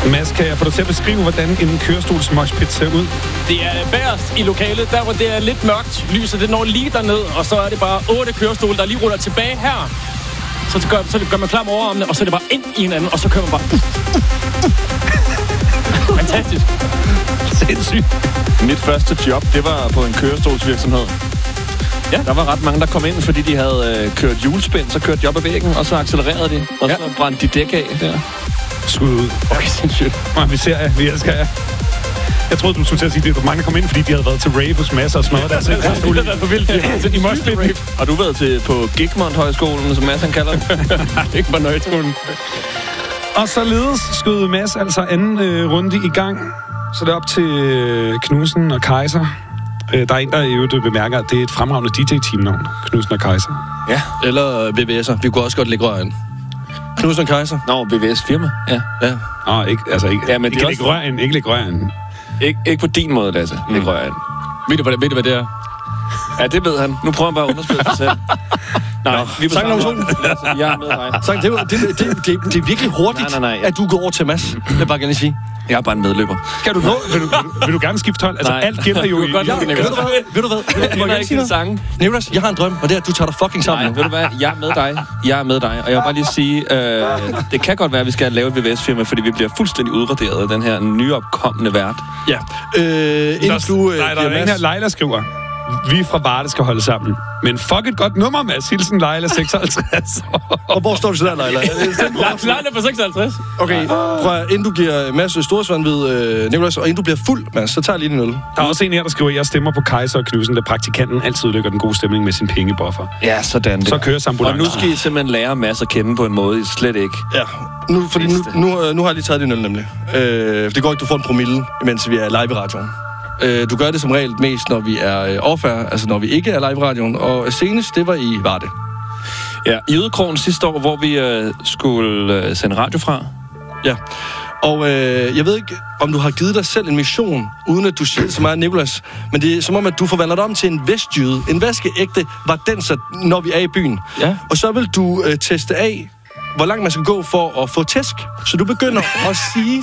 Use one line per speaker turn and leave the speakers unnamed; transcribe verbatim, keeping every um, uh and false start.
Mads, kan jeg få dig til at beskrive, hvordan en kørestolsmoshpit ser ud?
Det er bagerst i lokalet, der hvor det er lidt mørkt. Lyset, det når lige derned, og så er det bare otte kørestole, der lige ruller tilbage her. Så gør, så gør man klar med overarmene, og så er det bare ind i hinanden, og så kører man bare... Fantastisk.
Sindssygt.
Mit første job, det var på en kørestolsvirksomhed. Ja. Der var ret mange, der kom ind, fordi de havde øh, kørt hjulspind, så kørte de op ad væggen, og så accelererede de, og ja. så brændte de dæk af der.
Skud ud.
Okay, sindssygt.
Man, vi ser jer, vi elsker jer. Jeg troede, du skulle til at sige, at det var mange, der kom ind, fordi de havde været til rave hos Mads og smadret deres ikke.
Det har været for vildt. I moshpitten.
Har du været til på Gigmont-højskolen, som Mads han kalder det?
Gigmont-højskolen.
Og således skød Mads altså anden øh, runde i gang. Så det er op til øh, Knudsen og Kaiser. Øh, der er en, der i øvrigt bemærker, at det er et fremragende D J-teamnavn. Knudsen og Kaiser.
Ja. Eller V V S'er. Vi kunne også godt lægge røren. Knudsen og Kaiser.
Nå, V V S-firma. Ja.
Ja.
Nå, ikke, altså ikke.
Ja, men
ikke lægge røren, ikke lægge røren.
Ik- ikke på din måde, Lasse. Lægge mm. røren.
Ved du, hvad det, ved du, hvad det er?
Ja, det ved han. Nu prøver han bare at underspille sig selv. Nej, vi er på
samme
samme hold. Jeg er med dig.
Sang, det, det, det, det, det er virkelig hurtigt,
nej, nej, nej.
at du går over til Mads. Det vil bare gerne sige.
Jeg er bare en medløber.
Kan du nå? Vil du, vil du, vil du gerne skifte hold? Altså,
nej.
alt gælder jo i...
Godt,
Ja, ved du hvad? Ved du hvad?
Jeg kender ikke dine sange.
Nicolas, jeg har en drøm, og det er, at du tager dig fucking sammen.
Nej, ved du hvad? Jeg er med dig. Jeg er med dig. Og jeg vil bare lige sige, øh, det kan godt være, at vi skal lave et V V S-firma, fordi vi bliver fuldstændig udraderet af den her nyopkommende vært.
Ja. Øh, inden du... Øh,
nej, der er en her, Leila skriver. Vi fra Varde skal holde sammen. Men fuck et godt nummer, Mads. Hilsen Leila seksoghalvtreds.
Og hvor står du så der, Leila?
Leila på seksoghalvtreds.
Okay, prøv at, inden du giver Mads Storsvand ved øh, Nicolas, og inden du bliver fuld, Mads, så tager jeg lige en øl.
Der er også en her, der skriver, at jeg stemmer på Kaiser og Knudsen, da praktikanten altid lykker den gode stemning med sin pengebuffer.
Ja, sådan det.
Så kører ambulancen.
Og nu skal I simpelthen lære Mads at kende på en måde, I slet ikke.
Ja, nu, fordi nu, nu, nu har jeg lige taget din øl, nemlig. Øh, det går ikke, du får en promille, mens vi er live i radioen. Du gør det som regel mest, når vi er off-air, altså når vi ikke er live i radioen, og senest, det var i Varde.
Ja, i Ydekrogen sidste år, hvor vi øh, skulle øh, sende radio fra.
Ja, og øh, jeg ved ikke, om du har givet dig selv en mission, uden at du siger så meget, Nicolas, men det er som om, at du forvandler dig om til en vestjyde, en vaskeægte vardenser, når vi er i byen.
Ja.
Og så vil du øh, teste af, hvor langt man skal gå for at få tæsk. Så du begynder at sige